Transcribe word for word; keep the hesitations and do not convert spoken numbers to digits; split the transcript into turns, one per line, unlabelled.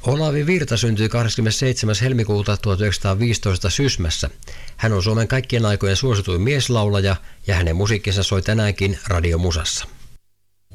Olavi Virta syntyi kahdeskymmenesseitsemäs helmikuuta tuhatyhdeksänsataaviisitoista Sysmässä. Hän on Suomen kaikkien aikojen suosituin mieslaulaja ja hänen musiikkinsa soi tänäänkin radiomusassa.